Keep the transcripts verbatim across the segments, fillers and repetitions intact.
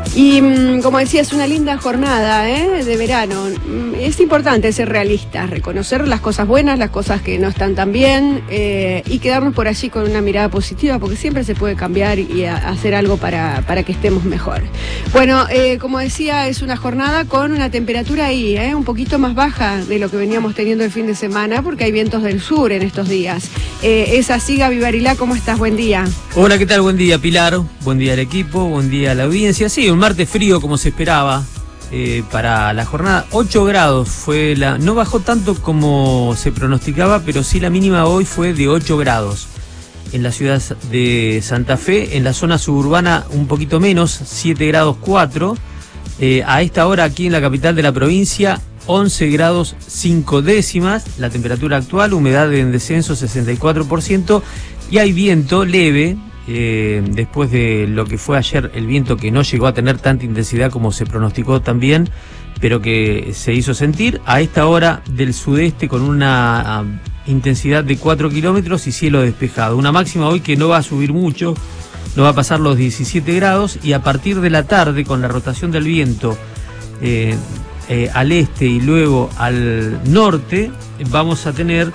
Y como decía, es una linda jornada ¿eh? de verano. Es importante ser realistas, reconocer las cosas buenas, las cosas que no están tan bien eh, y quedarnos por allí con una mirada positiva, porque siempre se puede cambiar y a, hacer algo para, para que estemos mejor. Bueno, eh, como decía, es una jornada con una temperatura ahí, ¿eh? un poquito más baja de lo que veníamos teniendo el fin de semana, porque hay vientos del sur en estos días. Eh, es así, Gaby Barilá, ¿cómo estás? Buen día. Hola, ¿qué tal? Buen día, Pilar. Buen día al equipo, buen día a la audiencia. Sí, un martes frío como se esperaba eh, para la jornada. ocho grados fue la... No bajó tanto como se pronosticaba, pero sí la mínima hoy fue de ocho grados. En la ciudad de Santa Fe, en la zona suburbana un poquito menos, siete grados cuatro. Eh, a esta hora aquí en la capital de la provincia, once grados cinco décimas. La temperatura actual, humedad en descenso sesenta y cuatro por ciento. Y hay viento leve. Eh, después de lo que fue ayer, el viento que no llegó a tener tanta intensidad como se pronosticó también, pero que se hizo sentir, a esta hora del sudeste con una uh, intensidad de cuatro kilómetros y cielo despejado. Una máxima hoy que no va a subir mucho, no va a pasar los diecisiete grados, y a partir de la tarde, con la rotación del viento eh, eh, al este y luego al norte, vamos a tener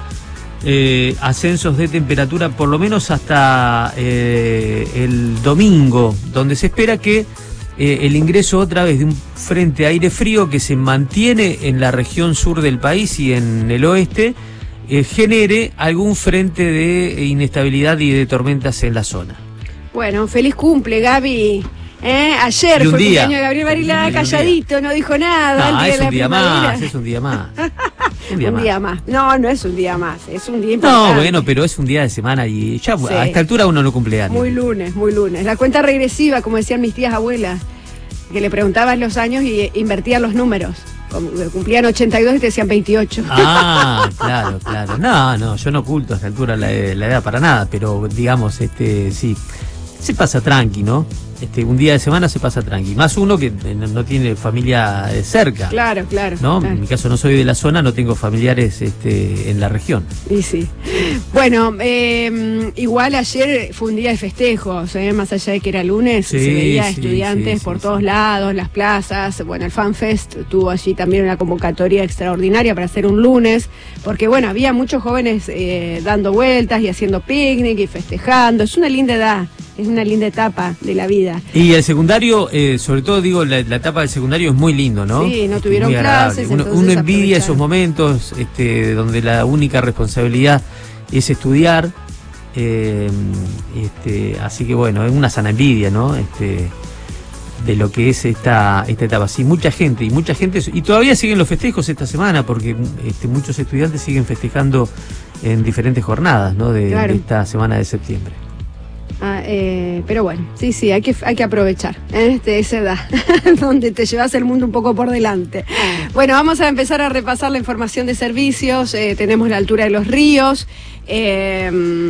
Eh, ascensos de temperatura por lo menos hasta eh, el domingo, donde se espera que eh, el ingreso otra vez de un frente aire frío que se mantiene en la región sur del país y en el oeste eh, genere algún frente de inestabilidad y de tormentas en la zona. Bueno, feliz cumple, Gaby. ¿Eh? Ayer fue el cumpleaños de Gabriel Barilá, calladito, no dijo nada. No, es un día más, es un día más. Un día, un día más. más. No, no es un día más, es un día importante. No, bueno, pero es un día de semana y ya sí. A esta altura uno no cumple años. Muy lunes, muy lunes. La cuenta regresiva, como decían mis tías abuelas, que le preguntabas los años y invertían los números. Cumplían ochenta y dos y te decían veintiocho. Ah, claro, claro. No, no, yo no oculto a esta altura la, la edad para nada, pero digamos, este, sí, se pasa tranqui, ¿no? Este, un día de semana se pasa tranqui, más uno que no tiene familia cerca. Claro, claro. ¿No? Claro. En mi caso no soy de la zona, no tengo familiares este, en la región. Y sí. Bueno, eh, igual ayer fue un día de festejos, ¿eh? Más allá de que era lunes, sí, se veía sí, estudiantes sí, por sí, todos sí. lados, las plazas. Bueno, el FanFest tuvo allí también una convocatoria extraordinaria para hacer un lunes, porque bueno, había muchos jóvenes eh, dando vueltas y haciendo picnic y festejando. Es una linda edad. Es una linda etapa de la vida. Y el secundario, eh, sobre todo digo, la, la etapa del secundario es muy lindo, ¿no? Sí, no tuvieron muy clases. Uno, uno envidia esos momentos este, donde la única responsabilidad es estudiar. Eh, este, así que bueno, es una sana envidia, ¿no? Este, de lo que es esta, esta etapa. Sí, mucha gente, y mucha gente, y todavía siguen los festejos esta semana, porque este, muchos estudiantes siguen festejando en diferentes jornadas, ¿no? De, claro. de esta semana de septiembre. Ah, eh, pero bueno, sí, sí, hay que, hay que aprovechar ¿eh? de esa edad, donde te llevas el mundo un poco por delante. Bueno, vamos a empezar a repasar la información de servicios. Eh, tenemos la altura de los ríos. Eh,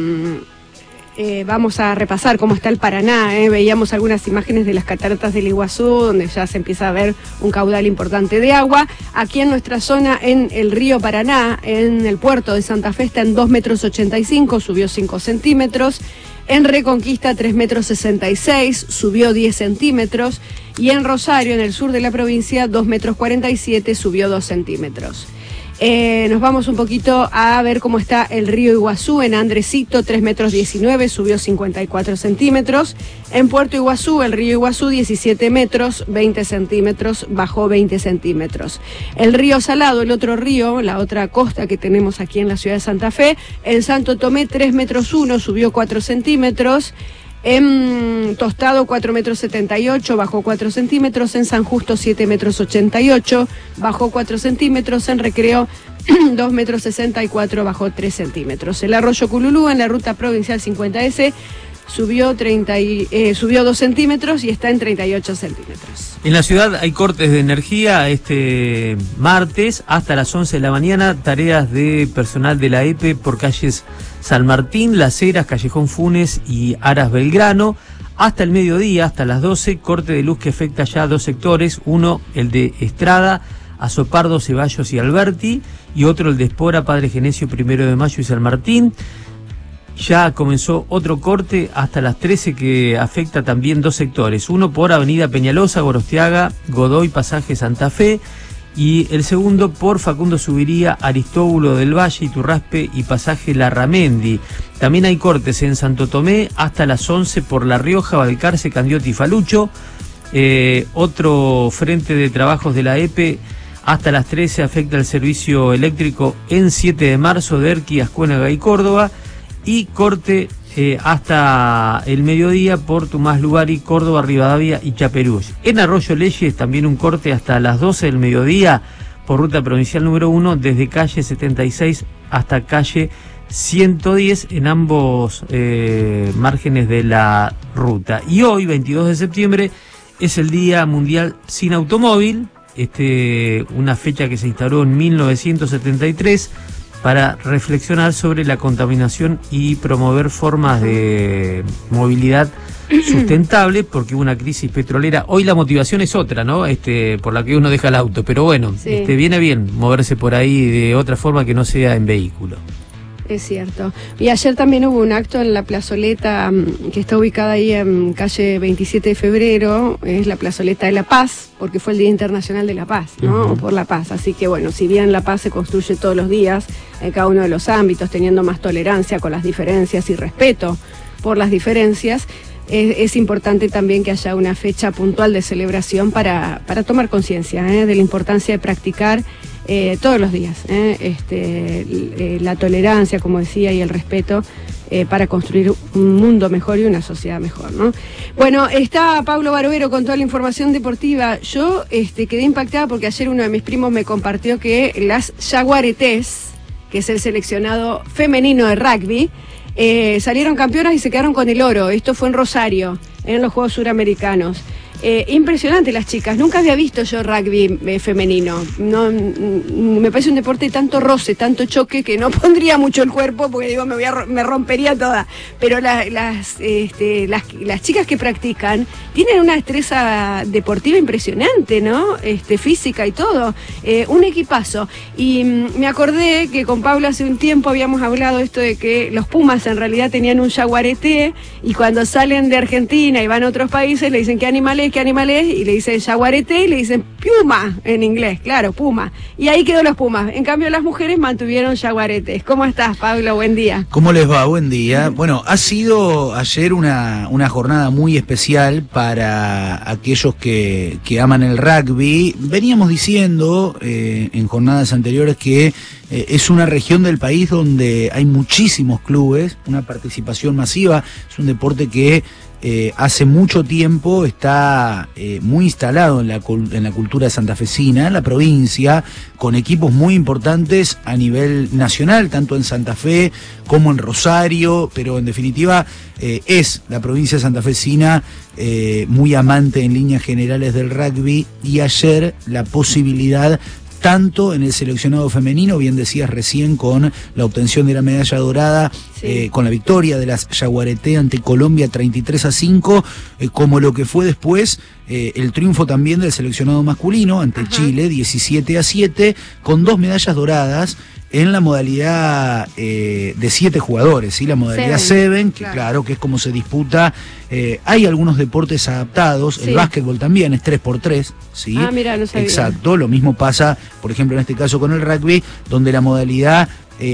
eh, vamos a repasar cómo está el Paraná. Eh. Veíamos algunas imágenes de las cataratas del Iguazú, donde ya se empieza a ver un caudal importante de agua. Aquí en nuestra zona, en el río Paraná, en el puerto de Santa Fe, está en dos metros ochenta y cinco, subió cinco centímetros. En Reconquista tres metros sesenta y seis, subió diez centímetros. Y en Rosario, en el sur de la provincia, dos metros cuarenta y siete, subió dos centímetros. Eh, nos vamos un poquito a ver cómo está el río Iguazú. En Andresito, tres metros diecinueve, subió cincuenta y cuatro centímetros. En Puerto Iguazú, el río Iguazú, diecisiete metros, veinte centímetros, bajó veinte centímetros. El río Salado, el otro río, la otra costa que tenemos aquí en la ciudad de Santa Fe, en Santo Tomé, tres metros uno, subió cuatro centímetros. En Tostado, cuatro metros setenta y ocho, bajó cuatro centímetros. En San Justo, siete metros ochenta y ocho, bajó cuatro centímetros. En Recreo, dos metros sesenta y cuatro, bajó tres centímetros. El arroyo Cululú, en la ruta provincial cincuenta ese, subió, treinta y, eh, subió dos centímetros y está en treinta y ocho centímetros. En la ciudad hay cortes de energía este martes hasta las once de la mañana, tareas de personal de la E P E por calles San Martín, Las Heras, Callejón Funes y Aras Belgrano. Hasta el mediodía, hasta las doce, corte de luz que afecta ya a dos sectores, uno el de Estrada, Azopardo, Ceballos y Alberti, y otro el de Espora, Padre Genesio, Primero de Mayo y San Martín. ya comenzó otro corte hasta las trece que afecta también dos sectores. Uno por Avenida Peñalosa, Gorostiaga, Godoy, Pasaje Santa Fe. Y el segundo por Facundo Subiría, Aristóbulo del Valle, Iturraspe y Pasaje Larramendi. También hay cortes en Santo Tomé hasta las once por La Rioja, Balcarce, Candioti y Falucho. Eh, otro frente de trabajos de la E P E hasta las trece afecta el servicio eléctrico en siete de marzo de Erqui, Ascuénaga y Córdoba. Y corte eh, hasta el mediodía por Tomás Lugari, Córdoba, Rivadavia y Chaperús. En Arroyo Leyes también un corte hasta las doce del mediodía por ruta provincial número uno desde calle setenta y seis hasta calle ciento diez en ambos eh, márgenes de la ruta. Y hoy, veintidós de septiembre, es el Día Mundial Sin Automóvil, este, una fecha que se instauró en mil novecientos setenta y tres para reflexionar sobre la contaminación y promover formas de movilidad sustentable, porque hubo una crisis petrolera. Hoy la motivación es otra, ¿no? Este, por la que uno deja el auto, pero bueno, sí. este, viene bien moverse por ahí de otra forma que no sea en vehículo. Es cierto. Y ayer también hubo un acto en la plazoleta que está ubicada ahí en calle veintisiete de febrero, es la plazoleta de La Paz, porque fue el Día Internacional de la Paz, ¿no? Uh-huh. O por la paz. Así que bueno, si bien la paz se construye todos los días, en cada uno de los ámbitos, teniendo más tolerancia con las diferencias y respeto por las diferencias, es, es importante también que haya una fecha puntual de celebración para, para tomar conciencia ¿eh? de la importancia de practicar Eh, todos los días, ¿eh? este, eh, la tolerancia, como decía, y el respeto eh, para construir un mundo mejor y una sociedad mejor, ¿no? Bueno, está Pablo Barovero con toda la información deportiva. Yo este, quedé impactada porque ayer uno de mis primos me compartió que las Jaguaretés, que es el seleccionado femenino de rugby, eh, salieron campeonas y se quedaron con el oro. Esto fue en Rosario, en los Juegos Suramericanos. Eh, impresionante las chicas, nunca había visto yo rugby eh, femenino, no, mm, me parece un deporte tanto roce, tanto choque que no pondría mucho el cuerpo porque digo me, voy a, me rompería toda, pero la, las, este, las, las chicas que practican tienen una destreza deportiva impresionante, ¿no? Este, física y todo, eh, un equipazo. Y mm, me acordé que con Pablo hace un tiempo habíamos hablado esto de que los Pumas en realidad tenían un jaguarete y cuando salen de Argentina y van a otros países le dicen qué animales qué animal es, y le dicen jaguarete y le dicen puma en inglés, claro, puma. Y ahí quedó los pumas. En cambio, las mujeres mantuvieron jaguaretes. ¿Cómo estás, Pablo? Buen día. ¿Cómo les va? Buen día. Bueno, ha sido ayer una, una jornada muy especial para aquellos que, que aman el rugby. Veníamos diciendo eh, en jornadas anteriores que eh, es una región del país donde hay muchísimos clubes, una participación masiva. Es un deporte que Eh, hace mucho tiempo está eh, muy instalado en la, en la cultura santafesina, en la provincia, con equipos muy importantes a nivel nacional, tanto en Santa Fe como en Rosario, pero en definitiva eh, es la provincia santafesina eh, muy amante en líneas generales del rugby, y ayer la posibilidad tanto en el seleccionado femenino, bien decías recién, con la obtención de la medalla dorada, sí. eh, con la victoria de las Jaguareté ante Colombia treinta y tres a cinco, eh, como lo que fue después eh, el triunfo también del seleccionado masculino ante Ajá. Chile, diecisiete a siete, con dos medallas doradas en la modalidad eh, de siete jugadores, ¿sí? La modalidad Seven, que claro. claro, que es como se disputa. Eh, hay algunos deportes adaptados, sí. El básquetbol también es tres por tres, ¿sí? Ah, mira, no sabía. Exacto, lo mismo pasa, por ejemplo, en este caso con el rugby, donde la modalidad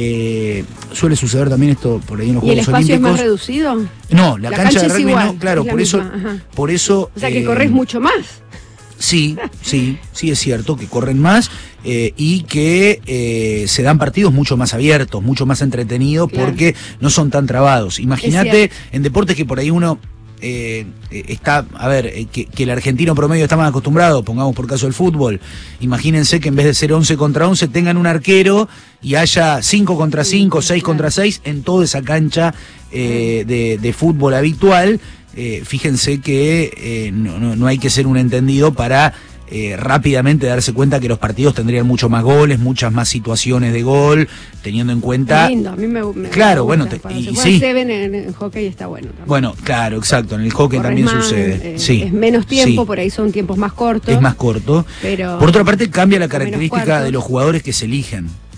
eh, suele suceder también esto por ahí en los Juegos Olímpicos. ¿Y el espacio es más reducido? No, la, la cancha, cancha de rugby igual, no, claro, por eso, por eso... O sea, que eh, corres mucho más. Sí, sí, sí es cierto que corren más eh, y que eh, se dan partidos mucho más abiertos, mucho más entretenidos, claro. Porque no son tan trabados. Imagínate en deportes que por ahí uno eh, está, a ver, eh, que, que el argentino promedio está más acostumbrado, pongamos por caso el fútbol. Imagínense que en vez de ser once contra once tengan un arquero y haya cinco contra cinco, seis contra seis en toda esa cancha eh, de, de fútbol habitual. Eh, fíjense que eh, no, no, no hay que ser un entendido para eh, rápidamente darse cuenta que los partidos tendrían mucho más goles, muchas más situaciones de gol, teniendo en cuenta... Qué lindo, a mí me, me Claro, me bueno, gusta, te, y, y se sí. Seven en, en hockey está bueno también. Bueno, claro, exacto, en el hockey Corres también más, sucede. Eh, sí. Es menos tiempo, sí. Por ahí son tiempos más cortos. Es más corto. Pero por otra parte, cambia la característica de los jugadores que se eligen.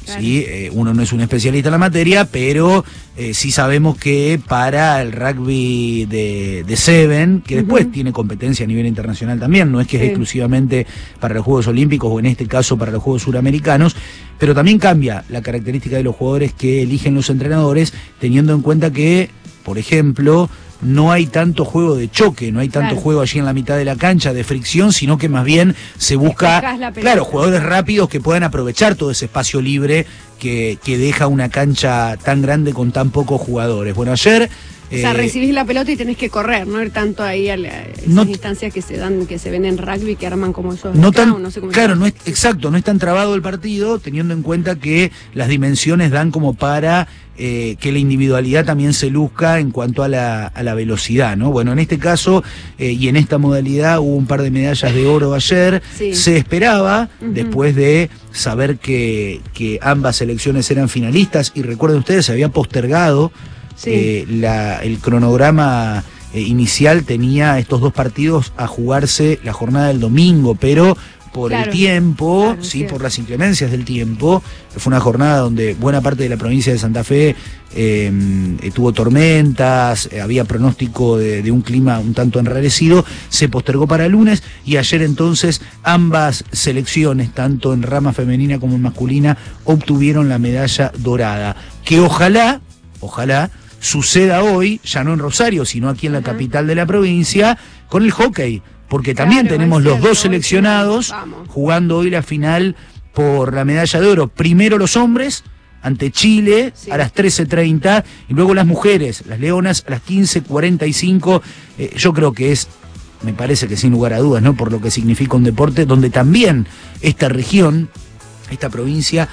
Claro. ¿Sí? Eh, uno no es un especialista en la materia, pero eh, sí sabemos que para el rugby de, de Seven, que después uh-huh. tiene competencia a nivel internacional también, no es que sí. es exclusivamente para los Juegos Olímpicos o en este caso para los Juegos Suramericanos, pero también cambia la característica de los jugadores que eligen los entrenadores, teniendo en cuenta que, por ejemplo, no hay tanto juego de choque, no hay tanto claro. juego allí en la mitad de la cancha de fricción, sino que más bien se busca, claro, jugadores rápidos que puedan aprovechar todo ese espacio libre que, que deja una cancha tan grande con tan pocos jugadores. Bueno, ayer... O sea, recibís la pelota y tenés que correr, no ir tanto ahí a, la, a esas no, instancias que se dan, que se ven en rugby, que arman como esos. No tan, no sé cómo claro, no es, exacto, no es tan trabado el partido, teniendo en cuenta que las dimensiones dan como para eh, que la individualidad también se luzca en cuanto a la, a la velocidad, ¿no? Bueno, en este caso eh, y en esta modalidad hubo un par de medallas de oro ayer, sí. se esperaba, uh-huh. después de saber que, que ambas selecciones eran finalistas, y recuerden ustedes, se había postergado. Sí. Eh, la, el cronograma eh, inicial tenía estos dos partidos a jugarse la jornada del domingo, pero por claro, el tiempo, claro, sí, por las inclemencias del tiempo, fue una jornada donde buena parte de la provincia de Santa Fe eh, tuvo tormentas, eh, había pronóstico de, de un clima un tanto enrarecido, se postergó para el lunes, y ayer entonces ambas selecciones, tanto en rama femenina como en masculina, obtuvieron la medalla dorada, que ojalá, ojalá, suceda hoy, ya no en Rosario, sino aquí en la uh-huh. capital de la provincia, con el hockey, porque también claro, tenemos los dos seleccionados jugando hoy la final por la medalla de oro. Primero los hombres, ante Chile, sí. a las trece treinta, y luego las mujeres, las leonas, a las quince cuarenta y cinco. Eh, yo creo que es, me parece que sin lugar a dudas, ¿no? Por lo que significa un deporte donde también esta región, esta provincia,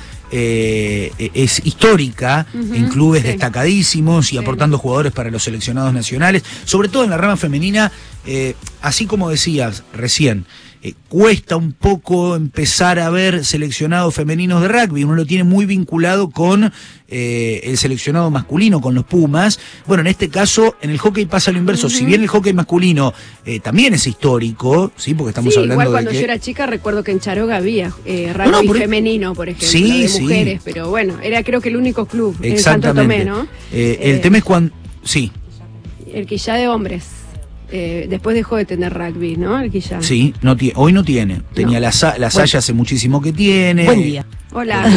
Eh, es histórica, uh-huh, en clubes sí. destacadísimos y sí. aportando jugadores para los seleccionados nacionales, sobre todo en la rama femenina, eh, así como decías recién, eh, cuesta un poco empezar a ver seleccionados femeninos de rugby, uno lo tiene muy vinculado con eh, el seleccionado masculino, con los Pumas. Bueno, en este caso, en el hockey pasa lo inverso, uh-huh. si bien el hockey masculino eh, también es histórico, sí, porque estamos sí, hablando igual cuando de que... yo era chica recuerdo que en Charoga había eh, rugby no, no, por... femenino, por ejemplo, sí, de mujeres, sí. pero bueno, era creo que el único club en Santo Tomé, ¿no? Eh, el eh, tema es cuando... Sí. El Quillá de hombres. Eh, después dejó de tener rugby, ¿no? El Quillá. Sí, no tiene, hoy no tiene. Tenía no. la, la Saya hace muchísimo que tiene. Buen día. Hola.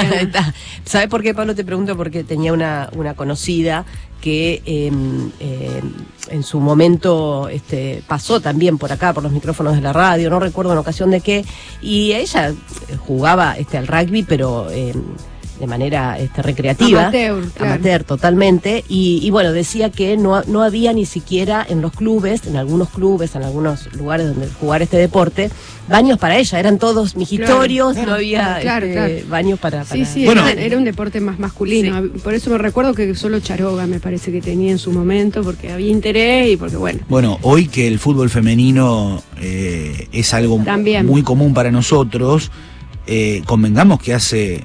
¿Sabes por qué, Pablo? Te pregunto porque tenía una, una conocida que eh, eh, en su momento este, pasó también por acá, por los micrófonos de la radio, no recuerdo en ocasión de qué, y ella jugaba este, al rugby, pero... Eh, de manera este, recreativa, amateur, claro. amateur totalmente, y, y bueno, decía que no, no había ni siquiera en los clubes, en algunos clubes, en algunos lugares donde jugar este deporte, baños para ella, eran todos mijitorios, claro, no había claro, este, claro. baños para, para... Sí, sí, bueno, era, era un deporte más masculino, sí. por eso me recuerdo que solo Charoga me parece que tenía en su momento, porque había interés y porque bueno... Bueno, hoy que el fútbol femenino eh, es algo También. muy común para nosotros, eh, convengamos que hace...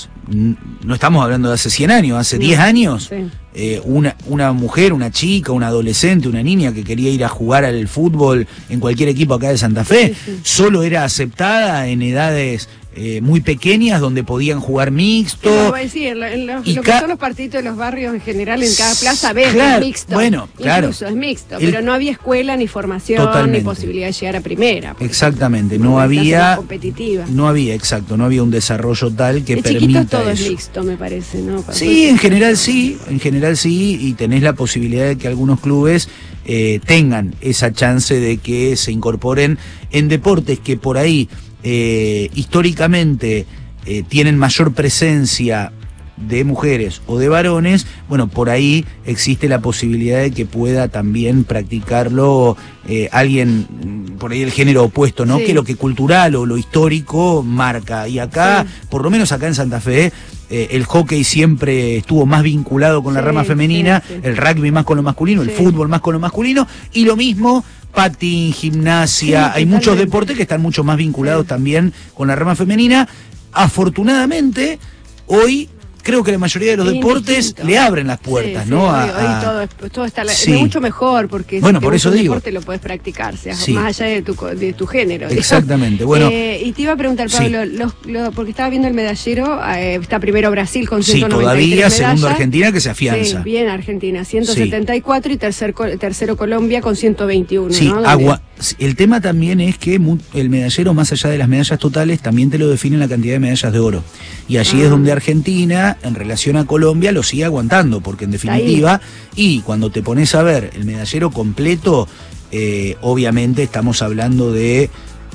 no estamos hablando de hace cien años, hace diez años, sí. eh, una, una mujer, una chica, una adolescente, una niña que quería ir a jugar al fútbol en cualquier equipo acá de Santa Fe, sí, sí. solo era aceptada en edades eh, muy pequeñas donde podían jugar mixto. No, sí, en, la, en los, lo que son los partidos de los barrios en general, en cada plaza ves claro, es mixto. Bueno, claro. Incluso es mixto, el, pero no había escuela, ni formación, totalmente. Ni posibilidad de llegar a primera. Exactamente, no había... competitiva. No había, exacto, no había un desarrollo tal que de permita todo eso. Es mixto, me parece, ¿no? Para sí, en general sí, en general sí, y tenés la posibilidad de que algunos clubes eh, tengan esa chance de que se incorporen en deportes que por ahí eh, históricamente eh, tienen mayor presencia de mujeres o de varones. Bueno, por ahí existe la posibilidad de que pueda también practicarlo eh, alguien, por ahí el género opuesto, ¿no? Sí. Que lo que cultural o lo histórico marca. Y acá, sí. por lo menos acá en Santa Fe, eh, el hockey siempre estuvo más vinculado con la sí, rama femenina, sí, sí. el rugby más con lo masculino, sí. el fútbol más con lo masculino, y lo mismo patín, gimnasia, sí, hay muchos deportes que están mucho más vinculados sí. también con la rama femenina. Afortunadamente, hoy creo que la mayoría de los es deportes indistinto. le abren las puertas, sí, ¿no? Sí, a, hoy, hoy a... todo, es- todo está la- Sí. es mucho mejor porque Bueno, si te por gusta eso un digo. deporte lo puedes practicar, o sea, Sí. más allá de tu, co- de tu género. digamos. Exactamente, bueno. Eh, y te iba a preguntar, Sí. Pablo, los- lo- porque estaba viendo el medallero, eh, está primero Brasil con Sí, ciento noventa y tres todavía, medallas. segundo Argentina que se afianza. Sí, bien Argentina, ciento setenta y cuatro y tercer, co- tercero Colombia con ciento veintiuno. Sí, ¿no? Donde- agua. El tema también es que mu- el medallero, más allá de las medallas totales, también te lo define la cantidad de medallas de oro. Y allí Ah. es donde Argentina, en relación a Colombia, lo sigue aguantando, porque en definitiva, y cuando te pones a ver el medallero completo, eh, obviamente estamos hablando de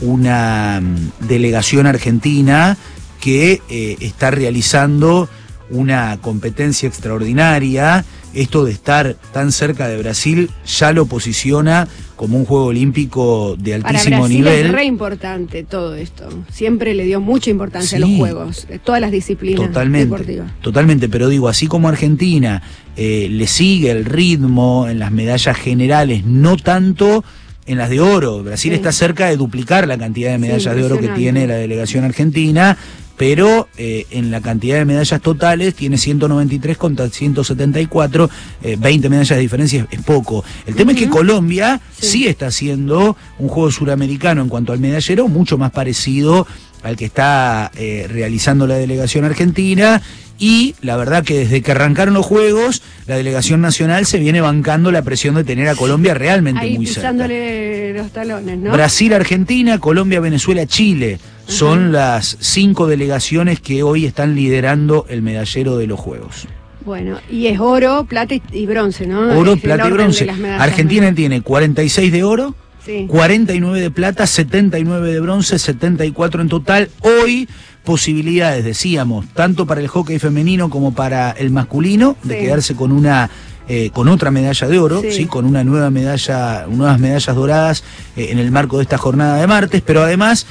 una mm, delegación argentina que eh, está realizando una competencia extraordinaria. Esto de estar tan cerca de Brasil ya lo posiciona como un juego olímpico de Para altísimo Brasil nivel. es re importante todo esto. Siempre le dio mucha importancia a Sí. los juegos, eh, todas las disciplinas Totalmente, deportivas. totalmente, pero digo, así como Argentina eh, le sigue el ritmo en las medallas generales, no tanto en las de oro. Brasil Sí. está cerca de duplicar la cantidad de Sí, medallas de oro que impresionante. tiene la delegación argentina, pero eh, en la cantidad de medallas totales tiene ciento noventa y tres contra ciento setenta y cuatro, eh, veinte medallas de diferencia es, es poco. El tema es que Ujú. Colombia Sí. sí está haciendo un juego suramericano en cuanto al medallero mucho más parecido al que está eh, realizando la delegación argentina, y la verdad que desde que arrancaron los Juegos, la delegación nacional se viene bancando la presión de tener a Colombia realmente Ahí muy cerca. pisándole los talones, ¿no? Brasil, Argentina, Colombia, Venezuela, Chile son las cinco delegaciones que hoy están liderando el medallero de los Juegos. Bueno, y es oro, plata y, y bronce, ¿no? Oro, Es el plata y orden bronce. de las medallas, Argentina ¿no? tiene cuarenta y seis de oro, Sí. cuarenta y nueve de plata, setenta y nueve de bronce, setenta y cuatro en total. Hoy posibilidades, decíamos, tanto para el hockey femenino como para el masculino, de Sí. quedarse con una eh, con otra medalla de oro, Sí. sí, con una nueva medalla, nuevas medallas doradas eh, en el marco de esta jornada de martes, pero además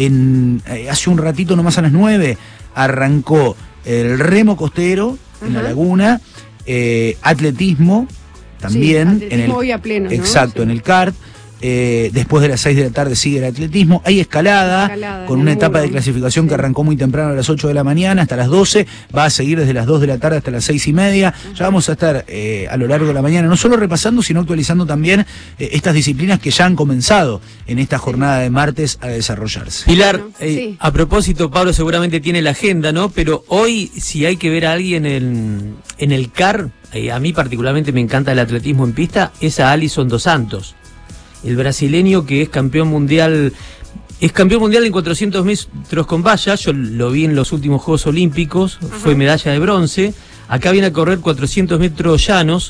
en eh, hace un ratito, nomás a las nueve, arrancó el remo costero en la Ajá. laguna, eh, atletismo también, atletismo en el hoy a pleno, ¿no? exacto, Sí. en el kart. Eh, después de las seis de la tarde sigue el atletismo. Hay escalada, Escalada, con en una el etapa de muro. clasificación Sí. que arrancó muy temprano a las ocho de la mañana hasta las doce. Va a seguir desde las dos de la tarde hasta las seis y media. Ya vamos a estar eh, a lo largo de la mañana, no solo repasando, sino actualizando también eh, estas disciplinas que ya han comenzado en esta jornada de martes a desarrollarse. Pilar, Bueno, eh, sí. a propósito, Pablo seguramente tiene la agenda, ¿no? Pero hoy, si hay que ver a alguien en, en el C A R, eh, a mí particularmente me encanta el atletismo en pista, es a Alison Dos Santos, el brasileño que es campeón mundial, es campeón mundial en cuatrocientos metros con vallas. Yo lo vi en los últimos Juegos Olímpicos, fue medalla de bronce. Acá viene a correr cuatrocientos metros llanos,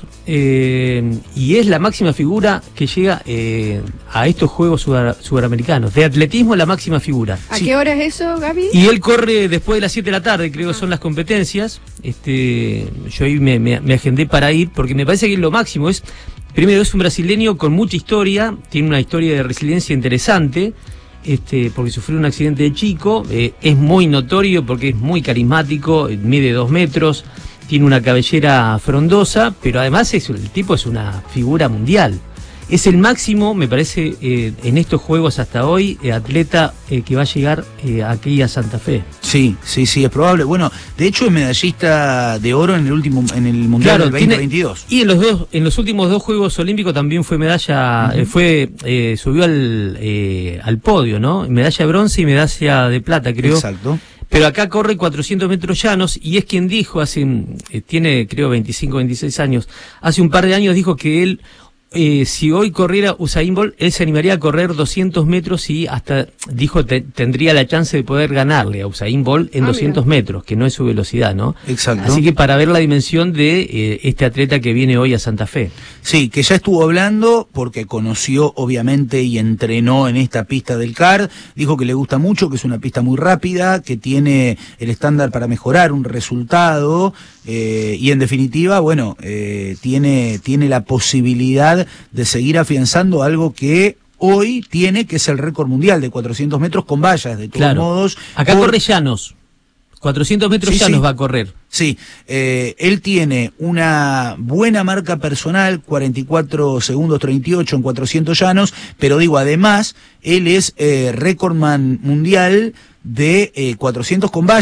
eh, y es la máxima figura que llega eh, a estos Juegos sudar- Sudamericanos. De atletismo, la máxima figura. ¿A Sí. qué hora es eso, Gaby? Y él corre después de las siete de la tarde, creo que son las competencias. Este, yo ahí me, me- me agendé para ir, porque me parece que es lo máximo. Es, primero, es un brasileño con mucha historia, tiene una historia de resiliencia interesante, este, porque sufrió un accidente de chico, eh, es muy notorio porque es muy carismático, eh, mide dos metros, tiene una cabellera frondosa, pero además es, el tipo es una figura mundial. Es el máximo, me parece, eh, en estos Juegos hasta hoy, eh, atleta eh, que va a llegar eh, aquí a Santa Fe. Sí, sí, sí, es probable. Bueno, de hecho es medallista de oro en el último, en el Mundial del tiene- veinte veintidós. y en los dos, en los últimos dos Juegos Olímpicos también fue medalla, eh, fue, eh, subió al, eh, al podio, ¿no? Medalla de bronce y medalla de plata, creo. Exacto. Pero acá corre cuatrocientos metros llanos, y es quien dijo hace, eh, tiene creo veinticinco, veintiséis años, hace un par de años dijo que él, eh, si hoy corriera Usain Bolt, él se animaría a correr doscientos metros y hasta, dijo, te- tendría la chance de poder ganarle a Usain Bolt en Ah, doscientos metros, que no es su velocidad, ¿no? Exacto. Así que para ver la dimensión de eh, este atleta que viene hoy a Santa Fe. Sí, que ya estuvo hablando porque conoció obviamente y entrenó en esta pista del C A R, dijo que le gusta mucho, que es una pista muy rápida, que tiene el estándar para mejorar un resultado, eh, y en definitiva, bueno, eh, tiene, tiene la posibilidad de seguir afianzando algo que hoy tiene, que es el récord mundial de cuatrocientos metros con vallas, de todos Claro. modos. Acá por- corre llanos. cuatrocientos metros Sí, llanos sí. va a correr. Sí, eh, él tiene una buena marca personal, cuarenta y cuatro segundos treinta y ocho en cuatrocientos llanos, pero digo, además, él es eh, récordman mundial de eh, cuatrocientos con valla,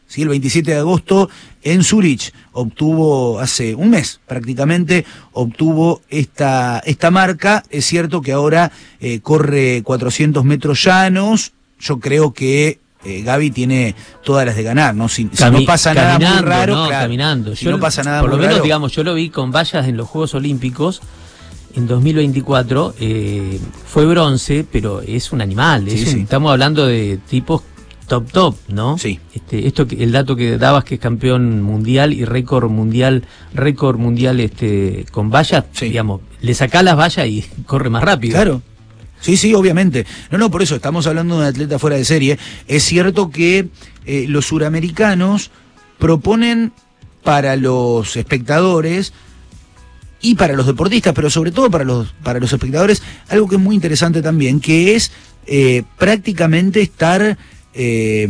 ¿sí? El veintisiete de agosto en Zurich obtuvo, hace un mes prácticamente, obtuvo esta, esta marca. Es cierto que ahora eh, corre cuatrocientos metros llanos. Yo creo que eh, Gaby tiene todas las de ganar, ¿no? Si, si no pasa nada muy raro, no, claro, caminando. Si yo, no pasa nada por muy lo menos, raro, digamos, yo lo vi con vallas en los Juegos Olímpicos en dos mil veinticuatro, eh, fue bronce, pero es un animal. Es sí, un, sí. Estamos hablando de tipos top top, ¿no? Sí. Este, esto que, el dato que dabas, que es campeón mundial y récord mundial, récord mundial este con vallas, Sí. digamos, le sacás las vallas y corre más rápido. Claro. Sí, sí, obviamente. No, no, por eso estamos hablando de un atleta fuera de serie. Es cierto que eh, los suramericanos proponen para los espectadores y para los deportistas, pero sobre todo para los, para los espectadores, algo que es muy interesante también, que es eh, prácticamente estar eh,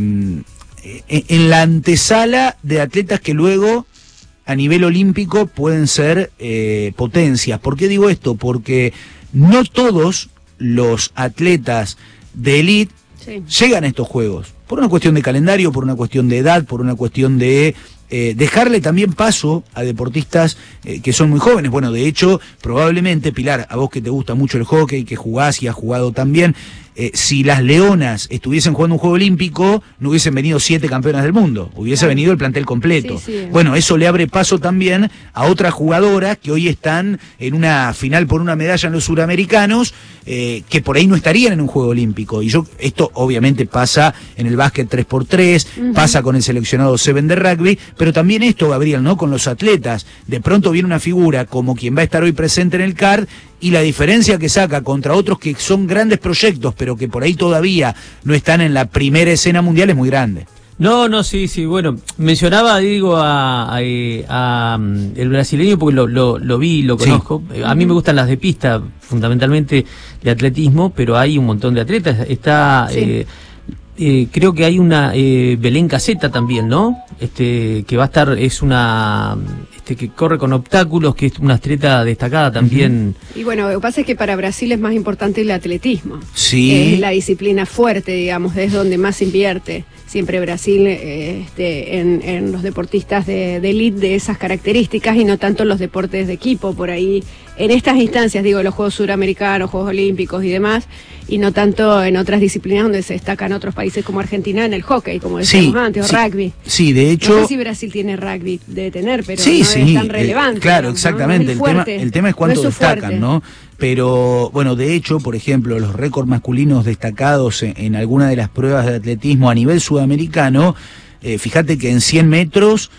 en la antesala de atletas que luego a nivel olímpico pueden ser eh, potencias. ¿Por qué digo esto? Porque no todos los atletas de élite sí. llegan a estos Juegos, por una cuestión de calendario, por una cuestión de edad, por una cuestión de eh, dejarle también paso a deportistas eh, que son muy jóvenes. Bueno, de hecho, probablemente, Pilar, a vos que te gusta mucho el hockey, que jugás y has jugado también, eh, si las Leonas estuviesen jugando un Juego Olímpico, no hubiesen venido siete campeonas del mundo, hubiese claro. venido el plantel completo. Sí, sí. Bueno, eso le abre paso también a otras jugadoras que hoy están en una final por una medalla en los suramericanos, eh, que por ahí no estarían en un Juego Olímpico. Y yo, esto obviamente pasa en el básquet tres por tres, uh-huh. pasa con el seleccionado siete de rugby, pero también esto, Gabriel, ¿no? Con los atletas. De pronto viene una figura como quien va a estar hoy presente en el C A R, y la diferencia que saca contra otros que son grandes proyectos, pero que por ahí todavía no están en la primera escena mundial, es muy grande. No, no, sí, sí, bueno, mencionaba, digo, a, a, a, a el brasileño porque lo, lo, lo vi, lo conozco. Sí. A mí me gustan las de pista, fundamentalmente de atletismo, pero hay un montón de atletas. Está, sí. eh, eh, creo que hay una eh, Belén Caseta también, ¿no? Este, que va a estar, es una... que corre con obstáculos, que es una atleta destacada también. Y bueno, lo que pasa es que para Brasil es más importante el atletismo. Sí. Es la disciplina fuerte, digamos, es donde más invierte. Siempre Brasil eh, este, en, en los deportistas de, de elite de esas características y no tanto en los deportes de equipo, por ahí. En estas instancias, digo, los Juegos Suramericanos, Juegos Olímpicos y demás, y no tanto en otras disciplinas donde se destacan otros países como Argentina en el hockey, como decíamos sí, antes, sí, o rugby. Sí, de hecho... No sé si Brasil tiene rugby, debe tener, pero sí, no sí, es tan relevante. Eh, claro, ¿no? exactamente. No, no el, tema, el tema es cuánto no es destacan, fuerte. ¿no? Pero, bueno, de hecho, por ejemplo, los récords masculinos destacados en, en alguna de las pruebas de atletismo a nivel sudamericano, eh, fíjate que en cien metros...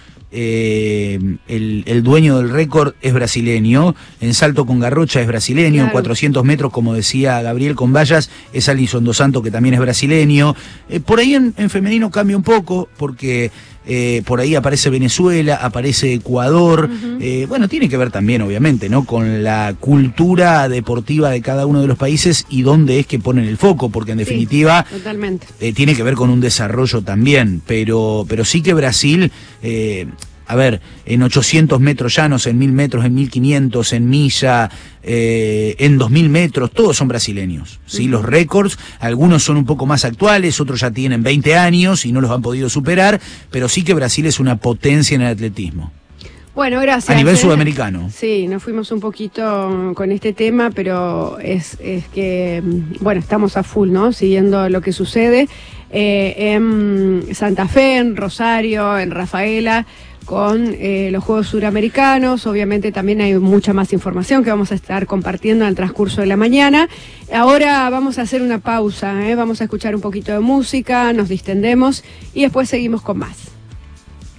Eh, el, el dueño del récord es brasileño, en salto con garrocha es brasileño, claro. En cuatrocientos metros, como decía Gabriel, con vallas es Alison Dos Santos, que también es brasileño. Eh, por ahí en, en femenino cambia un poco, porque eh, por ahí aparece Venezuela, aparece Ecuador. Uh-huh. eh, bueno, tiene que ver también, obviamente, ¿no? Con la cultura deportiva de cada uno de los países y dónde es que ponen el foco, porque en sí, definitiva totalmente. Eh, tiene que ver con un desarrollo también, pero, pero sí que Brasil... Eh, a ver, en ochocientos metros llanos, en mil metros, en mil quinientos, en milla, eh, en dos mil metros, todos son brasileños, ¿sí? Uh-huh. Los récords, algunos son un poco más actuales, otros ya tienen veinte años y no los han podido superar, pero sí que Brasil es una potencia en el atletismo. Bueno, gracias. A nivel sudamericano. Sí, nos fuimos un poquito con este tema, pero es, es que, bueno, estamos a full, ¿no? Siguiendo lo que sucede eh, en Santa Fe, en Rosario, en Rafaela, con eh, los Juegos Suramericanos. Obviamente también hay mucha más información que vamos a estar compartiendo en el transcurso de la mañana. Ahora vamos a hacer una pausa, ¿eh? Vamos a escuchar un poquito de música, nos distendemos y después seguimos con más.